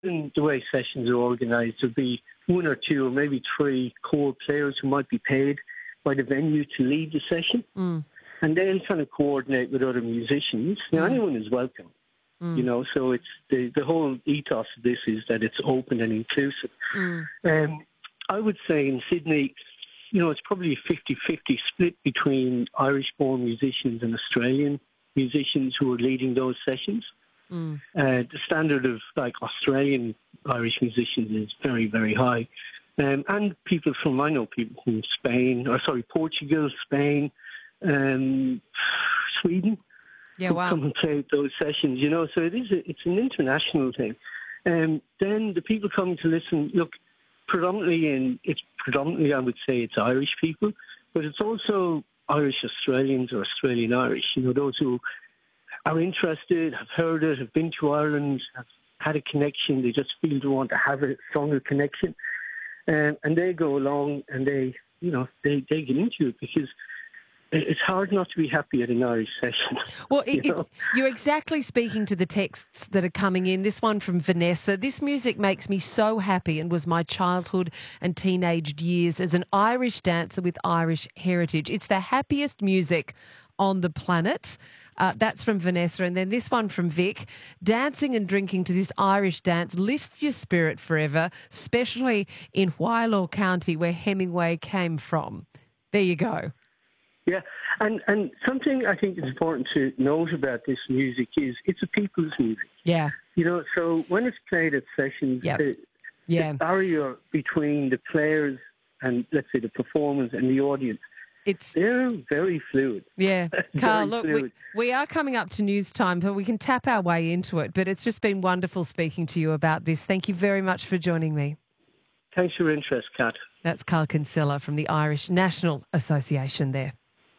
in the way sessions are organised, there'll be one or two or maybe three core players who might be paid by the venue to lead the session. And they'll kind of coordinate with other musicians. Now, anyone is welcome, you know, so it's the whole ethos of this is that it's open and inclusive. I would say in Sydney, you know, it's probably a 50-50 split between Irish-born musicians and Australian musicians who are leading those sessions. The standard of, like, Australian Irish musicians is very, very high. And I know people from Portugal, Spain, Sweden, who come and play those sessions, you know. So it's an international thing. Then the people coming to listen, look, predominantly, I would say it's Irish people, but it's also Irish Australians or Australian Irish, you know, those who are interested, have heard it, have been to Ireland, have had a connection, they just feel they want to have a stronger connection. And they go along and they get into it because it's hard not to be happy at an Irish session. Well, you're exactly speaking to the texts that are coming in. This one from Vanessa. This music makes me so happy and was my childhood and teenage years as an Irish dancer with Irish heritage. It's the happiest music on the planet. That's from Vanessa. And then this one from Vic. Dancing and drinking to this Irish dance lifts your spirit forever, especially in Wailaw County where Hemingway came from. There you go. Yeah, and something I think is important to note about this music is it's a people's music. Yeah. You know, so when it's played at sessions, the barrier between the players and, let's say, the performers and the audience, they're very fluid. Yeah. Carl, look, we are coming up to news time, so we can tap our way into it, but it's just been wonderful speaking to you about this. Thank you very much for joining me. Thanks for your interest, Kat. That's Carl Kinsella from the Irish National Association there.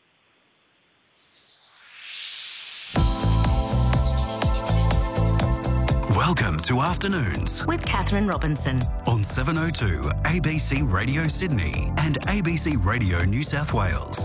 Welcome to Afternoons with Catherine Robinson on 702 ABC Radio Sydney and ABC Radio New South Wales.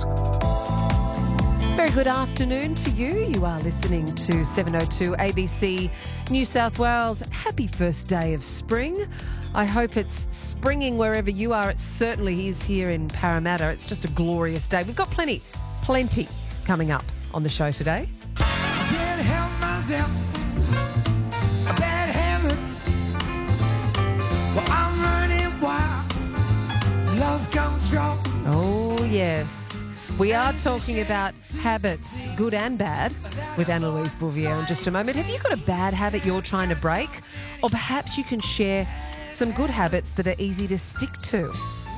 Very good afternoon to you. You are listening to 702 ABC New South Wales. Happy first day of spring. I hope it's springing wherever you are. It certainly is here in Parramatta. It's just a glorious day. We've got plenty coming up on the show today. I can't help myself. Bad habits. Well, I'm running wild. Lost control. Oh, yes. We are talking about habits, good and bad, with Anna-Louise Bouvier in just a moment. Have you got a bad habit you're trying to break? Or perhaps you can share some good habits that are easy to stick to.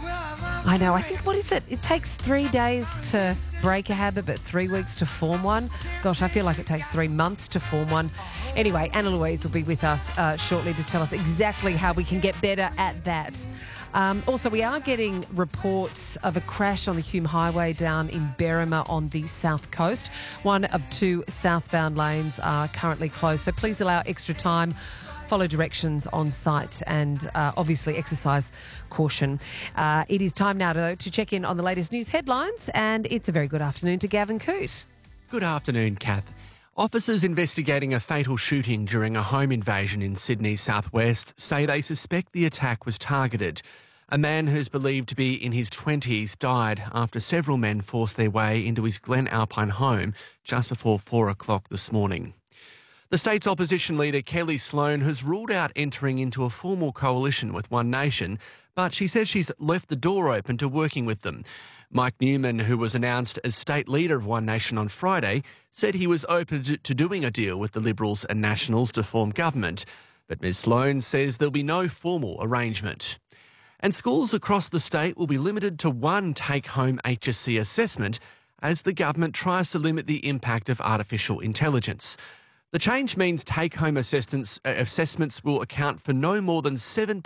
I know, I think, what is it? It takes 3 days to break a habit, but 3 weeks to form one. Gosh, I feel like it takes 3 months to form one. Anyway, Anna-Louise will be with us shortly to tell us exactly how we can get better at that. Also, we are getting reports of a crash on the Hume Highway down in Berrima on the south coast. One of 2 southbound lanes are currently closed, so please allow extra time. Follow directions on site and obviously exercise caution. It is time now, though, to check in on the latest news headlines, and it's a very good afternoon to Gavin Coote. Good afternoon, Kath. Officers investigating a fatal shooting during a home invasion in Sydney's southwest say they suspect the attack was targeted. A man who's believed to be in his 20s died after several men forced their way into his Glen Alpine home just before 4 o'clock this morning. The state's opposition leader, Kelly Sloan, has ruled out entering into a formal coalition with One Nation, but she says she's left the door open to working with them. Mike Newman, who was announced as state leader of One Nation on Friday, said he was open to doing a deal with the Liberals and Nationals to form government. But Ms Sloan says there'll be no formal arrangement. And schools across the state will be limited to one take-home HSC assessment as the government tries to limit the impact of artificial intelligence. The change means take-home assessments will account for no more than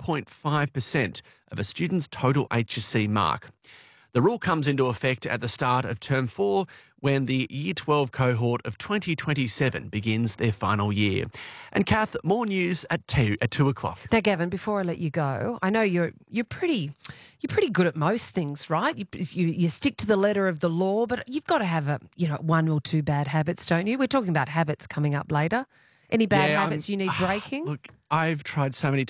7.5% of a student's total HSC mark. The rule comes into effect at the start of Term 4 when the Year 12 cohort of 2027 begins their final year. And Kath, more news at 2 o'clock. Now, Gavin, before I let you go, I know you're pretty good at most things, right? You stick to the letter of the law, but you've got to have one or two bad habits, don't you? We're talking about habits coming up later. Any bad habits you need breaking? Look, I've tried so many